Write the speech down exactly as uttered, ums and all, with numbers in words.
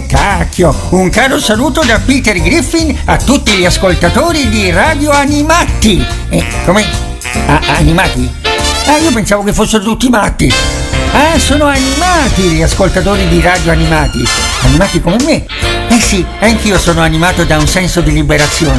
Eh, cacchio! Un caro saluto da Peter Griffin a tutti gli ascoltatori di Radio Animati! Eh, come? Ah, animati? Ah, io pensavo che fossero tutti matti! Ah, sono animati gli ascoltatori di Radio Animati! Animati come me? Eh sì, anch'io sono animato da un senso di liberazione.